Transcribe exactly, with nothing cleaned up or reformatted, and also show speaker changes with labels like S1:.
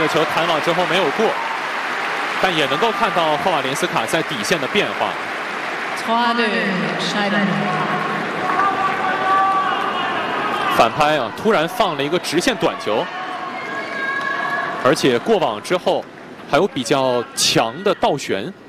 S1: 个球弹网之后没有过，但也能够看到霍瓦连斯卡在底线的变化。反拍啊，突然放了一个直线短球，而且过网之后还有比较强的倒旋。